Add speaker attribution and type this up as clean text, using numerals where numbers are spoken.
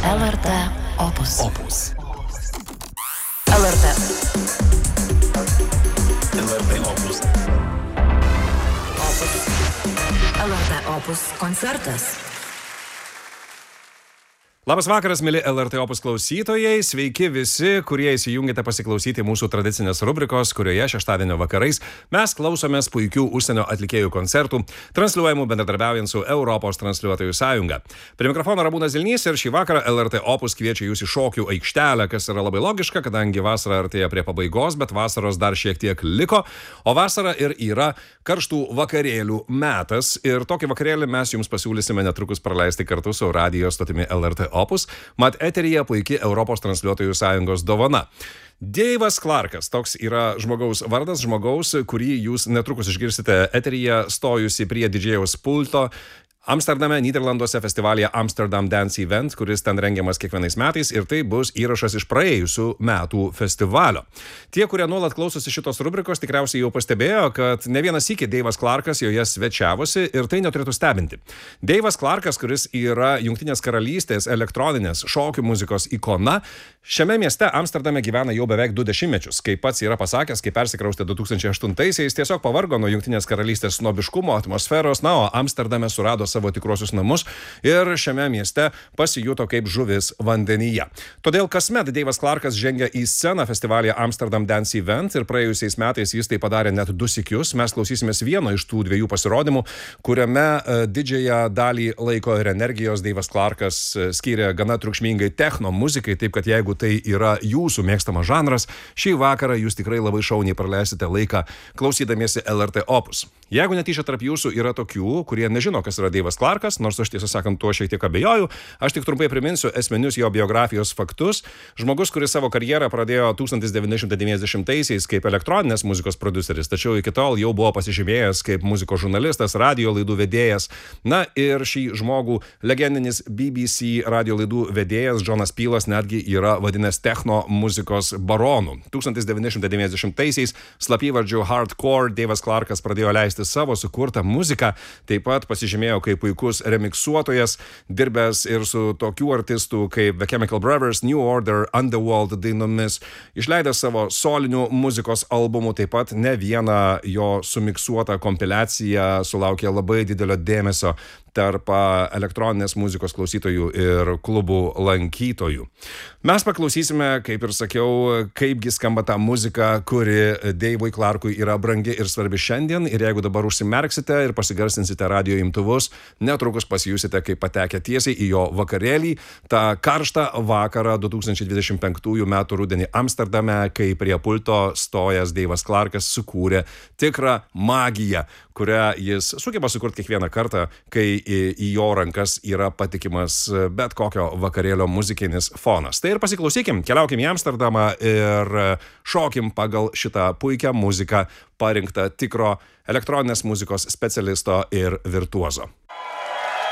Speaker 1: LRT Opus.
Speaker 2: LRT Opus.
Speaker 1: LRT Opus koncertas.
Speaker 3: Labas vakaras, mėly LRT Opus klausytojai. Sveiki visi, kurie įsijungėte pasiklausyti mūsų tradicinės rubrikos, kurioje šeštadienio vakarais mes klausomės puikių užsienio atlikėjų koncertų, transliuojamų bendradarbiaujant su Europos transliuotojų sąjunga. Prie mikrofono Ramūnas Zilnys ir šį vakarą LRT Opus kviečia jūs į šokių aikštelę, kas yra labai logiška, kadangi vasara artėja prie pabaigos, bet vasaros dar šiek tiek liko, o vasara ir yra karštų vakarėlių metas. Ir tokį vakarėlį mes jums pasiūlysime netrukus praleisti kartu su radijo stotimi LRT Opus, mat eteryje puikiai Europos transliuotojų sąjungos dovana. Dave'as Clarkas, toks yra žmogaus vardas, žmogaus, kurį jūs netrukus išgirsite eteryje stojusi prie didžėjaus pulto Amsterdame, Nyderlanduose festivalyje Amsterdam Dance Event, kuris ten rengiamas kiekvienais metais, ir tai bus įrašas iš praėjusių metų festivalio. Tie, kurie nuolat klausosi šitos rubrikos, tikriausiai jau pastebėjo, kad ne vienas sykį Dave'as Clarkas joje svečiavosi ir tai neturėtų stebinti. Dave'as Clarkas, kuris yra Jungtinės karalystės elektroninės šokių muzikos ikona, šiame mieste Amsterdame gyvena jau beveik 2 dešimtmečius. Kaip pats yra pasakęs, kai persikraustė 2008-aisiais, tiesiog pavargo nuo Jungtinės karalystės snobiškumo, atmosferos, na, o Amsterdame surado savo tikruosius namus ir šiame mieste pasijuto kaip žuvis vandenyje. Todėl kasmet Dave'as Clarkas žengia į sceną festivalyje Amsterdam Dance Event ir praėjusiais metais jis tai padarė net 2 sykius. Mes klausysimės vieno iš tų 2 pasirodymų, kuriame didžiąją dalį laiko ir energijos Dave'as Clarkas skyrė gana triukšmingai techno muzikai, taip kad jeigu tai yra jūsų mėgstamas žanras, šį vakarą jūs tikrai labai šauniai praleisite laiką klausydamiesi LRT Opus. Jeigu netyčia tarp jūsų yra tokių, kurie nežino, kas yra Dave'as Clarkas, nors aš tiesą sakant tuo šiek tiek abejoju, aš tik trumpai priminsiu esminius jo biografijos faktus. Žmogus, kuris savo karjerą pradėjo 1990-aisiais kaip elektroninės muzikos prodiuseris, tačiau iki tol jau buvo pasižymėjęs kaip muzikos žurnalistas, radio laidų vedėjas. Na ir šį žmogų legendinis BBC radio laidų vedėjas Jonas Peelas netgi yra vadinęs techno muzikos baronu. 1990-aisiais slapyvardžiu Hardcore Dave'as Clarkas pradėjo leisti savo sukurtą muziką, taip pat pasižymėjo kaip puikus remiksuotojas, dirbęs ir su tokių artistų kaip The Chemical Brothers, New Order, Underworld dainomis, išleidęs savo solinių muzikos albumų, taip pat ne vieną jo sumiksuotą kompiliaciją sulaukė labai didelio dėmesio tarp elektroninės muzikos klausytojų ir klubų lankytojų. Mes paklausysime, kaip ir sakiau, kaipgi skamba ta muzika, kuri Dave'ui Clarkui yra brangi ir svarbi šiandien, ir jeigu dabar užsimerksite ir pasigarsinsite radio imtuvus, netrukus pasijusite, kaip patekę tiesiai į jo vakarėlį, tą karštą vakarą 2025 metų rudenį Amsterdame, kai prie pulto stojęs Dave'as Clarkas sukūrė tikrą magiją, kurią jis sugeba sukurti kiekvieną kartą, kai į jo rankas yra patikimas bet kokio vakarėlio muzikinis fonas. Tai ir pasiklausykim, keliaukim į Amsterdamą ir šokim pagal šitą puikią muziką parinktą tikro elektroninės muzikos specialisto ir virtuozo.